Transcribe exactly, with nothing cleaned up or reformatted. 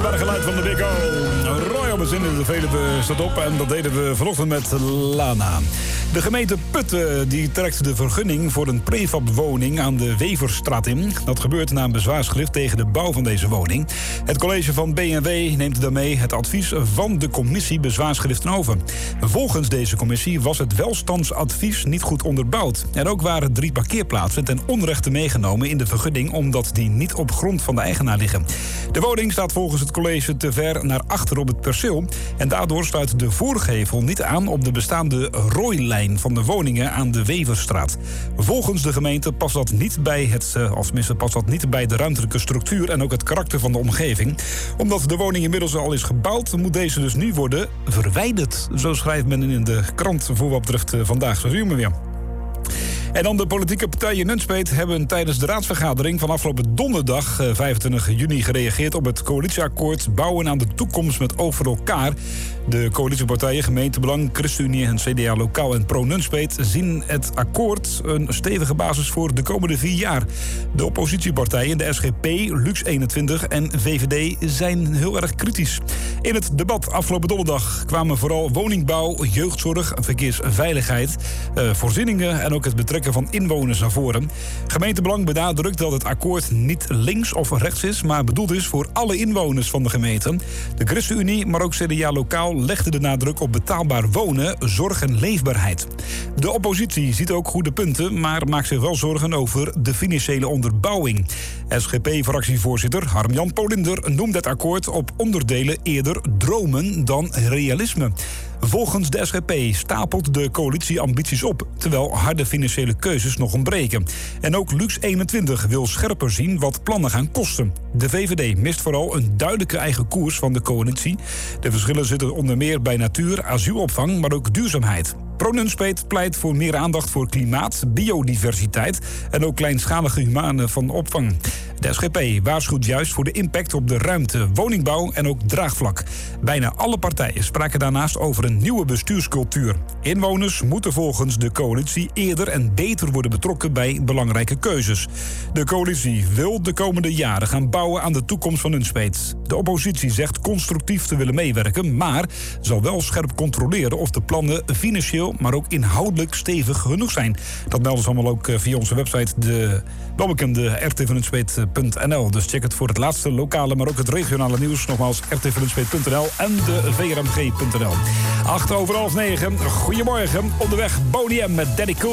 onmiskenbare geluid van de Big O. Roy Orbison in de Veluwe staat op en dat deden we vanochtend met Lana. De gemeente Putten die trekt de vergunning voor een prefabwoning aan de Weverstraat in. Dat gebeurt na een bezwaarschrift tegen de bouw van deze woning. Het college van B N W neemt daarmee het advies van de commissie bezwaarschriften over. Volgens deze commissie was het welstandsadvies niet goed onderbouwd. Er ook waren drie parkeerplaatsen ten onrechte meegenomen in de vergunning omdat die niet op grond van de eigenaar liggen. De woning staat volgens het college te ver naar achter op het perceel en daardoor sluit de voorgevel niet aan op de bestaande rooilijn van de woningen aan de Weverstraat. Volgens de gemeente past dat niet bij het, of tenminste past dat niet bij de ruimtelijke structuur en ook het karakter van de omgeving. Omdat de woning inmiddels al is gebouwd, moet deze dus nu worden verwijderd. Zo schrijft men in de krant voor wat betreft vandaag. Zo zien we weer. En dan de politieke partijen in Nunspeet hebben tijdens de raadsvergadering van afgelopen donderdag vijfentwintig juni gereageerd op het coalitieakkoord Bouwen aan de toekomst met oog voor elkaar. De coalitiepartijen Gemeentebelang, ChristenUnie en C D A Lokaal en Pro Nunspeet zien het akkoord een stevige basis voor de komende vier jaar. De oppositiepartijen, de S G P, Lux eenentwintig en V V D zijn heel erg kritisch. In het debat afgelopen donderdag kwamen vooral woningbouw, jeugdzorg, verkeersveiligheid, eh, voorzieningen en ook het betrekken van inwoners naar voren. Gemeentebelang benadrukt dat het akkoord niet links of rechts is, maar bedoeld is voor alle inwoners van de gemeente. De ChristenUnie, maar ook C D A Lokaal legde de nadruk op betaalbaar wonen, zorg en leefbaarheid. De oppositie ziet ook goede punten, maar maakt zich wel zorgen over de financiële onderbouwing. S G P-fractievoorzitter Harm-Jan Polinder noemt het akkoord op onderdelen eerder dromen dan realisme. Volgens de S G P stapelt de coalitie ambities op, terwijl harde financiële keuzes nog ontbreken. En ook Lux eenentwintig wil scherper zien wat plannen gaan kosten. De V V D mist vooral een duidelijke eigen koers van de coalitie. De verschillen zitten onder meer bij natuur, asielopvang, maar ook duurzaamheid. Pro Nunspeet pleit voor meer aandacht voor klimaat, biodiversiteit en ook kleinschalige humane van opvang. De S G P waarschuwt juist voor de impact op de ruimte, woningbouw en ook draagvlak. Bijna alle partijen spraken daarnaast over een nieuwe bestuurscultuur. Inwoners moeten volgens de coalitie eerder en beter worden betrokken bij belangrijke keuzes. De coalitie wil de komende jaren gaan bouwen aan de toekomst van Nunspeet. De oppositie zegt constructief te willen meewerken, maar zal wel scherp controleren of de plannen financieel, maar ook inhoudelijk stevig genoeg zijn. Dat melden ze allemaal ook via onze website, de welbekende r t v nunspeet punt n l. Dus check het voor het laatste lokale, maar ook het regionale nieuws. Nogmaals, r t v nunspeet punt n l en de v r m g punt n l. Acht over half negen. Goedemorgen. Onderweg Boney M met Daddy Cool.